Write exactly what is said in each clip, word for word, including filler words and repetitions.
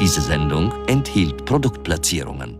Diese Sendung enthielt Produktplatzierungen.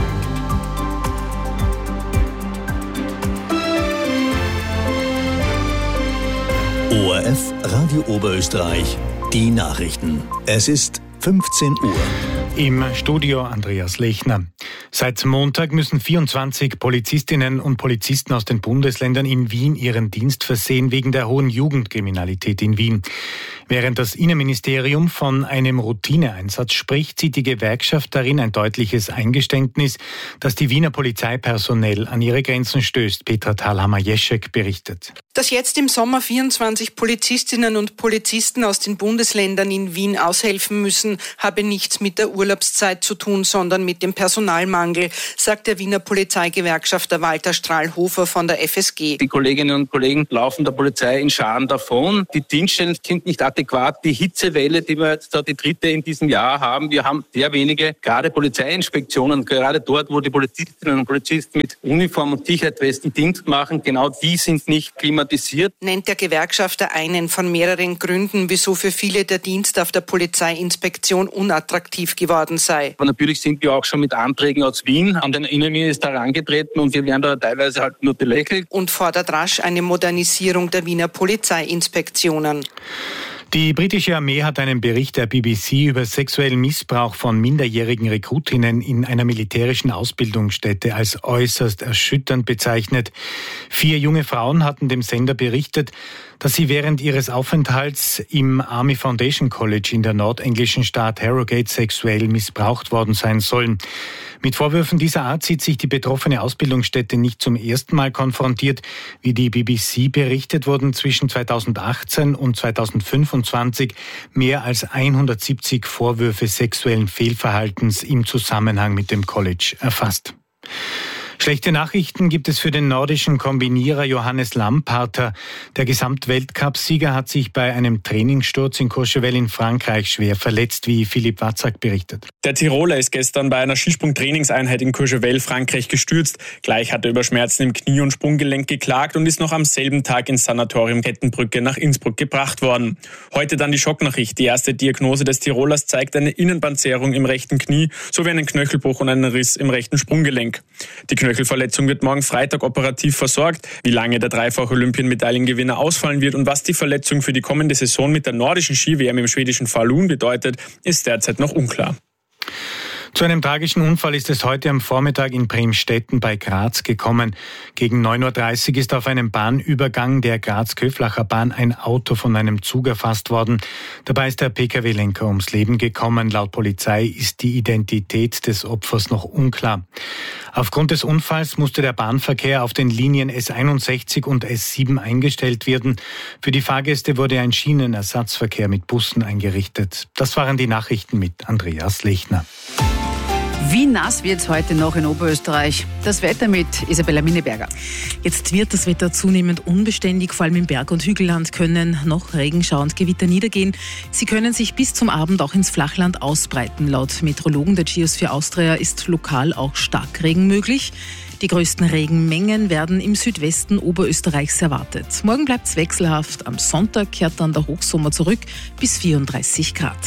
O R F Radio Oberösterreich, die Nachrichten. Es ist fünfzehn Uhr. Im Studio Andreas Lechner. Seit Montag müssen vierundzwanzig Polizistinnen und Polizisten aus den Bundesländern in Wien ihren Dienst versehen wegen der hohen Jugendkriminalität in Wien. Während das Innenministerium von einem Routineeinsatz spricht, sieht die Gewerkschaft darin ein deutliches Eingeständnis, dass die Wiener Polizei personell an ihre Grenzen stößt. Petra Thalhammer-Jeschek berichtet. Dass jetzt im Sommer vierundzwanzig Polizistinnen und Polizisten aus den Bundesländern in Wien aushelfen müssen, habe nichts mit der Urlaubszeit zu tun, sondern mit dem Personalmangel, sagt der Wiener Polizeigewerkschafter Walter Strahlhofer von der F S G. Die Kolleginnen und Kollegen laufen der Polizei in Scharen davon. Die Dienststellen sind nicht adäquat. Die Hitzewelle, die wir jetzt da die dritte in diesem Jahr haben, wir haben sehr wenige, gerade Polizeiinspektionen, gerade dort, wo die Polizistinnen und Polizisten mit Uniform und Sicherheitswesten Dienst machen, genau die sind nicht klimatisiert. Nennt der Gewerkschafter einen von mehreren Gründen, wieso für viele der Dienst auf der Polizeiinspektion unattraktiv geworden sei. Aber natürlich sind wir auch schon mit Anträgen aus Wien an den Innenminister herangetreten und wir werden da teilweise halt nur belächelt. Und fordert rasch eine Modernisierung der Wiener Polizeiinspektionen. Die britische Armee hat einen Bericht der B B C über sexuellen Missbrauch von minderjährigen Rekrutinnen in einer militärischen Ausbildungsstätte als äußerst erschütternd bezeichnet. Vier junge Frauen hatten dem Sender berichtet, dass sie während ihres Aufenthalts im Army Foundation College in der nordenglischen Stadt Harrogate sexuell missbraucht worden sein sollen. Mit Vorwürfen dieser Art sieht sich die betroffene Ausbildungsstätte nicht zum ersten Mal konfrontiert. Wie die B B C berichtet, wurden zwischen zweitausendachtzehn und zweitausendfünfundzwanzig mehr als hundertsiebzig Vorwürfe sexuellen Fehlverhaltens im Zusammenhang mit dem College erfasst. Schlechte Nachrichten gibt es für den nordischen Kombinierer Johannes Lamparter. Der Gesamtweltcup-Sieger hat sich bei einem Trainingssturz in Courchevel in Frankreich schwer verletzt, wie Philipp Watzak berichtet. Der Tiroler ist gestern bei einer Skisprung-Trainingseinheit in Courchevel, Frankreich, gestürzt. Gleich hat er über Schmerzen im Knie- und Sprunggelenk geklagt und ist noch am selben Tag ins Sanatorium Kettenbrücke nach Innsbruck gebracht worden. Heute dann die Schocknachricht. Die erste Diagnose des Tirolers zeigt eine Innenbandzerrung im rechten Knie sowie einen Knöchelbruch und einen Riss im rechten Sprunggelenk. Die Knöchelverletzung wird morgen Freitag operativ versorgt. Wie lange der dreifache Olympienmedaillengewinner ausfallen wird und was die Verletzung für die kommende Saison mit der nordischen Ski-W M im schwedischen Falun bedeutet, ist derzeit noch unklar. Zu einem tragischen Unfall ist es heute am Vormittag in Bremstetten bei Graz gekommen. Gegen neun Uhr dreißig ist auf einem Bahnübergang der Graz-Köflacher Bahn ein Auto von einem Zug erfasst worden. Dabei ist der P K W-Lenker ums Leben gekommen. Laut Polizei ist die Identität des Opfers noch unklar. Aufgrund des Unfalls musste der Bahnverkehr auf den Linien S einundsechzig und S sieben eingestellt werden. Für die Fahrgäste wurde ein Schienenersatzverkehr mit Bussen eingerichtet. Das waren die Nachrichten mit Andreas Lechner. Wie nass wird es heute noch in Oberösterreich? Das Wetter mit Isabella Minneberger. Jetzt wird das Wetter zunehmend unbeständig. Vor allem im Berg- und Hügelland können noch Regenschauer und Gewitter niedergehen. Sie können sich bis zum Abend auch ins Flachland ausbreiten. Laut Meteorologen der Geosphere Austria ist lokal auch Starkregen möglich. Die größten Regenmengen werden im Südwesten Oberösterreichs erwartet. Morgen bleibt es wechselhaft. Am Sonntag kehrt dann der Hochsommer zurück bis vierunddreißig Grad.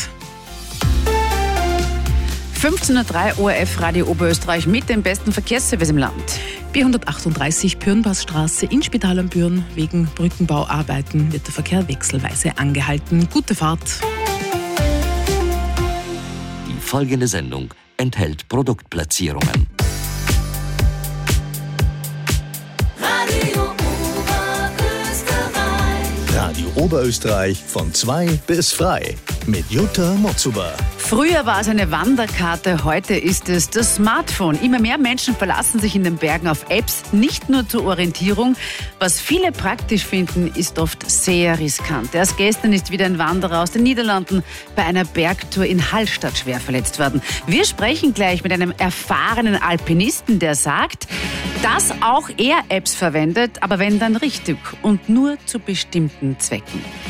fünfzehn Uhr drei O R F Radio Oberösterreich mit dem besten Verkehrsservice im Land. B hundertachtunddreißig Pürnpassstraße in Spital am Büren. Wegen Brückenbauarbeiten wird der Verkehr wechselweise angehalten. Gute Fahrt. Die folgende Sendung enthält Produktplatzierungen. Radio Oberösterreich. Radio Oberösterreich von zwei bis frei. Mit Jutta Motzuber. Früher war es eine Wanderkarte, heute ist es das Smartphone. Immer mehr Menschen verlassen sich in den Bergen auf Apps, nicht nur zur Orientierung. Was viele praktisch finden, ist oft sehr riskant. Erst gestern ist wieder ein Wanderer aus den Niederlanden bei einer Bergtour in Hallstatt schwer verletzt worden. Wir sprechen gleich mit einem erfahrenen Alpinisten, der sagt, dass auch er Apps verwendet, aber wenn dann richtig und nur zu bestimmten Zwecken.